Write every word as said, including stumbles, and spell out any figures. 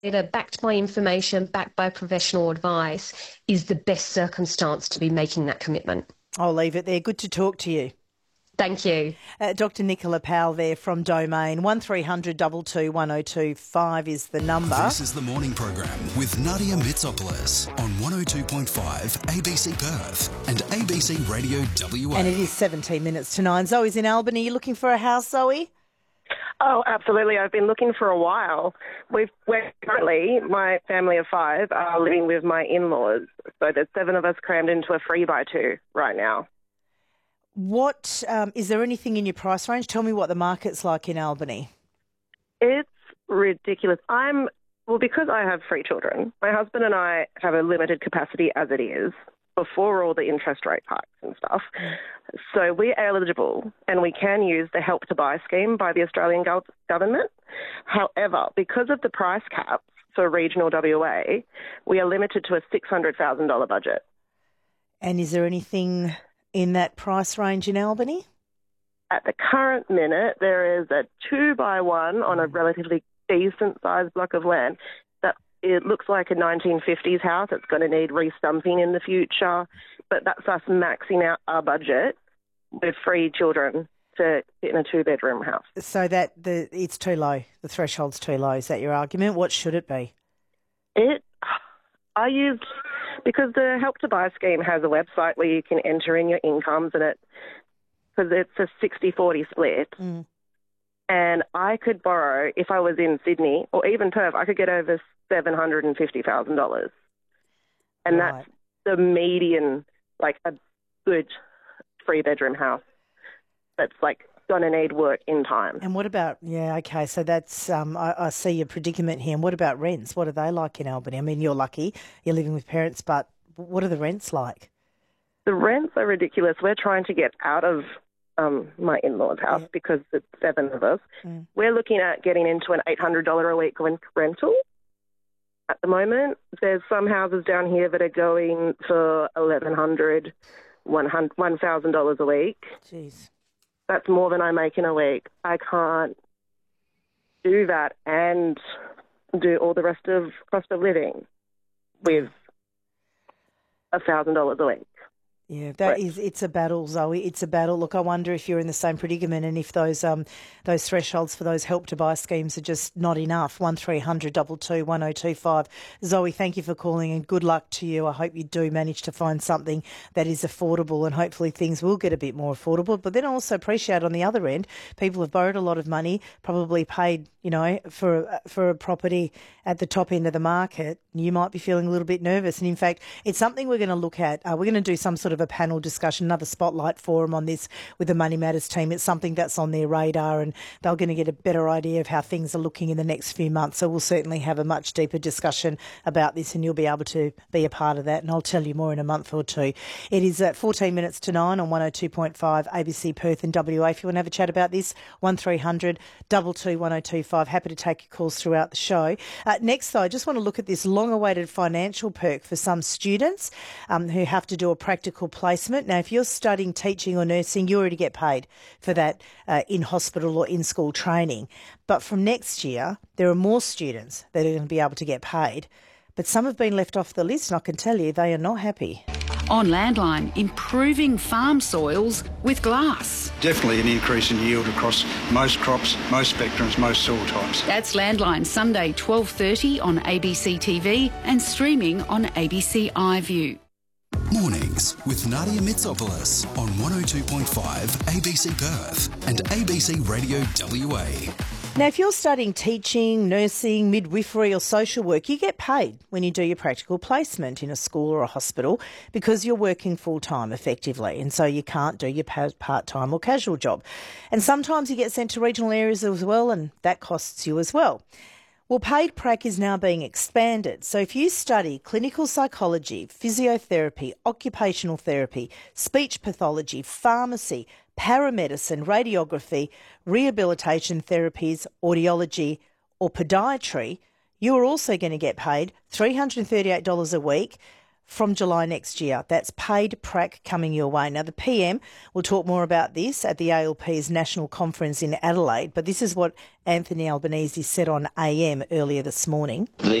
backed by information, backed by professional advice, is the best circumstance to be making that commitment. I'll leave it there. Good to talk to you. Thank you. Uh, Doctor Nicola Powell there from Domain. one three hundred two two one oh two five is the number. This is the morning program with Nadia Mitsopoulos on one oh two point five A B C Perth and A B C Radio W A. And it is seventeen minutes to nine. Zoe's in Albany. You looking for a house, Zoe? Oh, absolutely. I've been looking for a while. We've, we're currently, my family of five are living with my in-laws. So there's seven of us crammed into a three by two right now. What, um, is there anything in your price range? Tell me what the market's like in Albany. It's ridiculous. I'm, well, because I have three children, my husband and I have a limited capacity as it is before all the interest rate hikes and stuff. Mm. So we're eligible and we can use the Help to Buy scheme by the Australian go- government. However, because of the price caps for regional W A, we are limited to a six hundred thousand dollars budget. And is there anything in that price range in Albany? At the current minute, there is a two by one on a relatively decent sized block of land that it looks like a nineteen fifties house. It's going to need re-stumping in the future, but that's us maxing out our budget with three children to get in a two-bedroom house. So that the it's too low, the threshold's too low. Is that your argument? What should it be? It, I used, because the Help to Buy scheme has a website where you can enter in your incomes and it, because it's a sixty forty split. Mm. And I could borrow, if I was in Sydney or even Perth, I could get over seven hundred fifty thousand dollars. And right. That's the median, like a good three-bedroom house that's like going to need work in time. And what about, yeah, okay, so that's, um, I, I see your predicament here. And what about rents? What are they like in Albany? I mean, you're lucky, you're living with parents, but what are the rents like? The rents are ridiculous. We're trying to get out of um, my in-laws' house yeah. because it's seven of us. Mm. We're looking at getting into an eight hundred dollars a week rental at the moment. There's some houses down here that are going for eleven hundred dollars, one thousand dollars a week. Jeez. That's more than I make in a week. I can't do that and do all the rest of cost of living with one thousand dollars a week. Yeah, that is, it's a battle, Zoe. It's a battle. Look, I wonder if you're in the same predicament and if those um those thresholds for those Help to Buy schemes are just not enough. one three hundred two two one oh two five. Zoe, thank you for calling and good luck to you. I hope you do manage to find something that is affordable and hopefully things will get a bit more affordable. But then I also appreciate on the other end, people have borrowed a lot of money, probably paid, you know, for, for a property at the top end of the market. You might be feeling a little bit nervous. And in fact, it's something we're going to look at. Uh, we're going to do some sort of a panel discussion, another spotlight forum on this with the Money Matters team. It's something that's on their radar and they're going to get a better idea of how things are looking in the next few months. So we'll certainly have a much deeper discussion about this and you'll be able to be a part of that. And I'll tell you more in a month or two. It is at fourteen minutes to nine on one oh two point five A B C Perth and W A. If you want to have a chat about this, one three hundred two two one oh two five. Happy to take your calls throughout the show. Uh, next, though, I just want to look at this long-awaited financial perk for some students um, who have to do a practical placement. Now, if you're studying teaching or nursing, you already get paid for that uh, in hospital or in school training. But from next year, there are more students that are going to be able to get paid. But some have been left off the list, and I can tell you they are not happy. On Landline, improving farm soils with glass. Definitely an increase in yield across most crops, most spectrums, most soil types. That's Landline, Sunday twelve thirty on A B C T V and streaming on A B C iView. Mornings with Nadia Mitsopoulos on one oh two point five A B C Perth and A B C Radio W A. Now, if you're studying teaching, nursing, midwifery or social work, you get paid when you do your practical placement in a school or a hospital because you're working full-time effectively and so you can't do your part-time or casual job. And sometimes you get sent to regional areas as well and that costs you as well. Well, paid prac is now being expanded. So if you study clinical psychology, physiotherapy, occupational therapy, speech pathology, pharmacy, paramedicine, radiography, rehabilitation therapies, audiology or podiatry, you are also going to get paid three hundred thirty-eight dollars a week from July next year. That's paid prac coming your way. Now, the P M will talk more about this at the A L P's national conference in Adelaide, but this is what Anthony Albanese said on A M earlier this morning. The